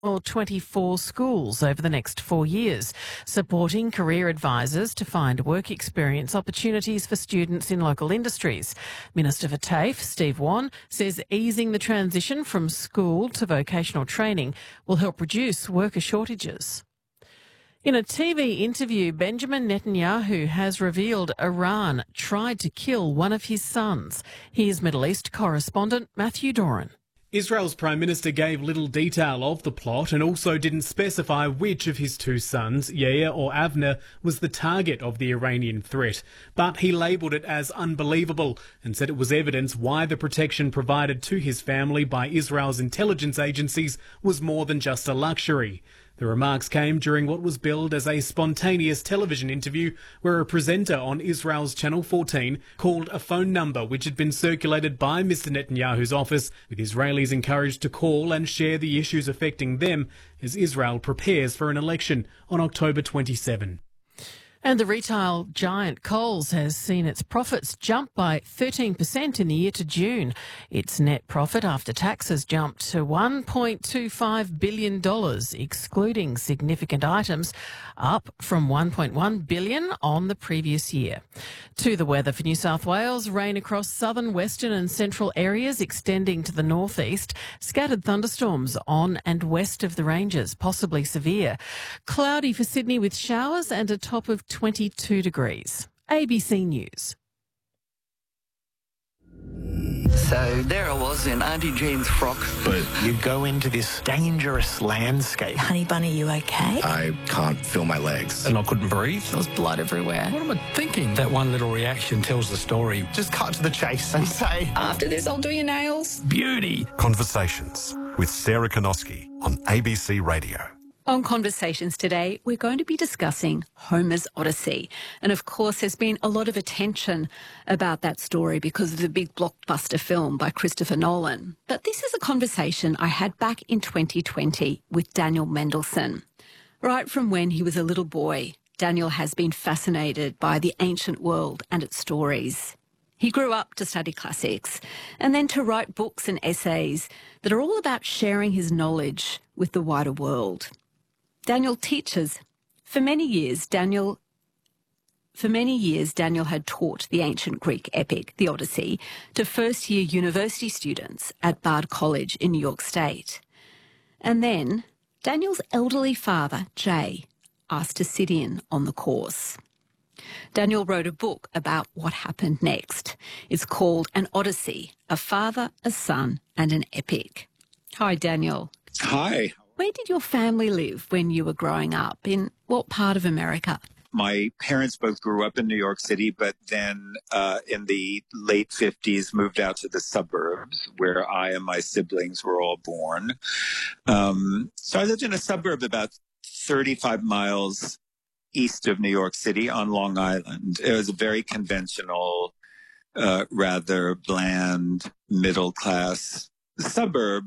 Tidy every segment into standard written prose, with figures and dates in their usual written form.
24 schools over the next 4 years, supporting career advisors to find work experience opportunities for students in local industries. Minister for TAFE, Steve Wan, says easing the transition from school to vocational training will help reduce worker shortages. In a TV interview, Benjamin Netanyahu has revealed Iran tried to kill one of his sons. Here's Middle East correspondent Matthew Doran. Israel's Prime Minister gave little detail of the plot and also didn't specify which of his two sons, Yair or Avner, was the target of the Iranian threat. But he labelled it as unbelievable and said it was evidence why the protection provided to his family by Israel's intelligence agencies was more than just a luxury. The remarks came during what was billed as a spontaneous television interview where a presenter on Israel's Channel 14 called a phone number which had been circulated by Mr. Netanyahu's office, with Israelis encouraged to call and share the issues affecting them as Israel prepares for an election on October 27. And the retail giant Coles has seen its profits jump by 13% in the year to June. Its net profit after tax has jumped to $1.25 billion, excluding significant items, up from $1.1 billion on the previous year. To the weather for New South Wales, rain across southern, western and central areas extending to the northeast. Scattered thunderstorms on and west of the ranges, possibly severe. Cloudy for Sydney with showers and a top of 22 degrees. ABC News. So there I was in Auntie Jean's frock. But you go into this dangerous landscape. Honey Bunny, you okay? I can't feel my legs. And I couldn't breathe. There was blood everywhere. What am I thinking? That one little reaction tells the story. Just cut to the chase and say, After this, I'll do your nails. beauty. Conversations with Sarah Konoski on ABC Radio. On Conversations today, we're going to be discussing Homer's Odyssey. And of course, there's been a lot of attention about that story because of the big blockbuster film by Christopher Nolan. But this is a conversation I had back in 2020 with Daniel Mendelsohn. Right from when he was a little boy, Daniel has been fascinated by the ancient world and its stories. He grew up to study classics and then to write books and essays that are all about sharing his knowledge with the wider world. Daniel teaches. For many years, Daniel had taught the ancient Greek epic, the Odyssey, to first-year university students at Bard College in New York State. And then Daniel's elderly father, Jay, asked to sit in on the course. Daniel wrote a book about what happened next. It's called An Odyssey, a Father, a Son and an Epic. Hi, Daniel. Hi. Where did your family live when you were growing up? In what part of America? My parents both grew up in New York City, but then in the late 50s moved out to the suburbs where I and my siblings were all born. So I lived in a suburb about 35 miles east of New York City on Long Island. It was a very conventional, rather bland, middle-class suburb,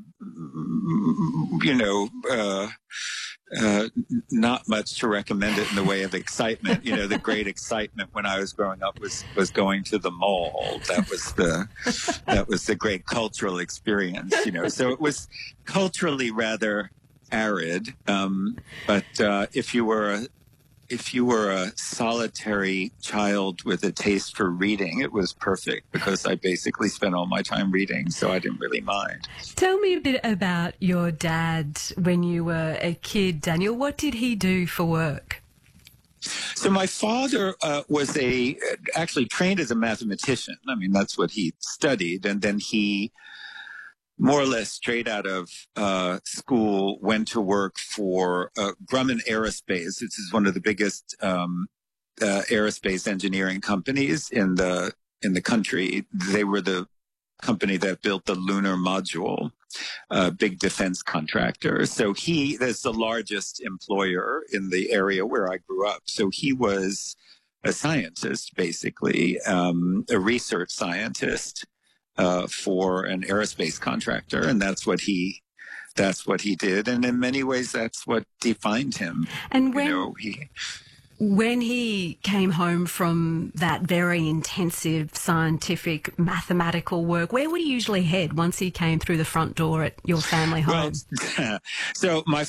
not much to recommend it in the way of excitement. You know, the great excitement when I was growing up was going to the mall. That was the great cultural experience, you know. So it was culturally rather arid. But if you were a solitary child with a taste for reading, it was perfect because I basically spent all my time reading, so I didn't really mind. Tell me a bit about your dad when you were a kid, Daniel. What did he do for work? So my father was actually trained as a mathematician. I mean, that's what he studied. And then he, more or less straight out of school, went to work for Grumman Aerospace. This is one of the biggest aerospace engineering companies in the country. They were the company that built the lunar module, big defense contractor. So he is the largest employer in the area where I grew up. So he was a scientist, basically, a research scientist. For an aerospace contractor, and that's what he did, and in many ways that's what defined him. And when he came home from that very intensive scientific mathematical work, where would he usually head once he came through the front door at your family home? Well, so my